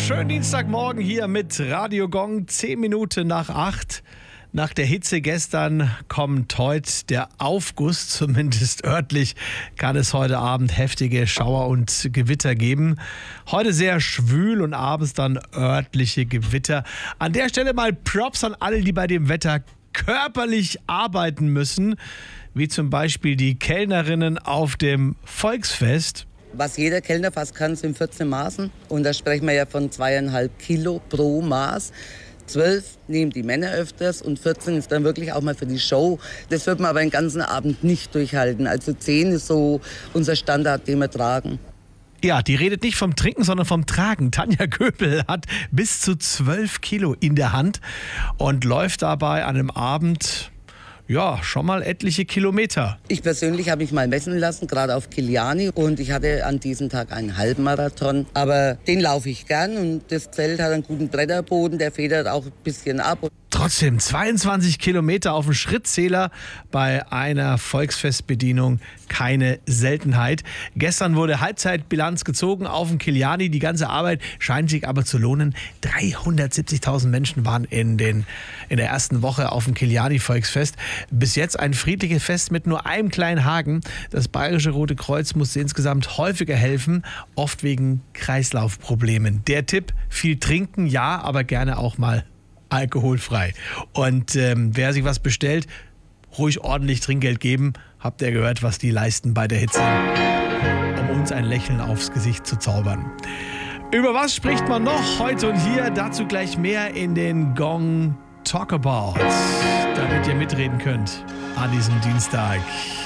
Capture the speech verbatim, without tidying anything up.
Schönen Dienstagmorgen hier mit Radio Gong, zehn Minuten nach acht. Nach der Hitze gestern kommt heute der Aufguss, zumindest örtlich kann es heute Abend heftige Schauer und Gewitter geben. Heute sehr schwül und abends dann örtliche Gewitter. An der Stelle mal Props an alle, die bei dem Wetter körperlich arbeiten müssen, wie zum Beispiel die Kellnerinnen auf dem Volksfest. Was jeder Kellner fast kann, sind vierzehn Maßen. Und da sprechen wir ja von zweieinhalb Kilo pro Maß. zwölf nehmen die Männer öfters und vierzehn ist dann wirklich auch mal für die Show. Das wird man aber den ganzen Abend nicht durchhalten. Also zehn ist so unser Standard, den wir tragen. Ja, die redet nicht vom Trinken, sondern vom Tragen. Tanja Göbel hat bis zu zwölf Kilo in der Hand und läuft dabei an einem Abend... ja, schon mal etliche Kilometer. Ich persönlich habe mich mal messen lassen, gerade auf Kiliani. Und ich hatte an diesem Tag einen Halbmarathon. Aber den laufe ich gern und das Zelt hat einen guten Bretterboden, der federt auch ein bisschen ab. Trotzdem zweiundzwanzig Kilometer auf dem Schrittzähler bei einer Volksfestbedienung, keine Seltenheit. Gestern wurde Halbzeitbilanz gezogen auf dem Kiliani. Die ganze Arbeit scheint sich aber zu lohnen. dreihundertsiebzigtausend Menschen waren in, den, in der ersten Woche auf dem Kiliani-Volksfest. Bis jetzt ein friedliches Fest mit nur einem kleinen Haken. Das Bayerische Rote Kreuz musste insgesamt häufiger helfen, oft wegen Kreislaufproblemen. Der Tipp, viel trinken, ja, aber gerne auch mal alkoholfrei. Und ähm, wer sich was bestellt, ruhig ordentlich Trinkgeld geben. Habt ihr gehört, was die leisten bei der Hitze, um uns ein Lächeln aufs Gesicht zu zaubern. Über was spricht man noch heute und hier? Dazu gleich mehr in den Gong Talkabout, damit ihr mitreden könnt an diesem Dienstag.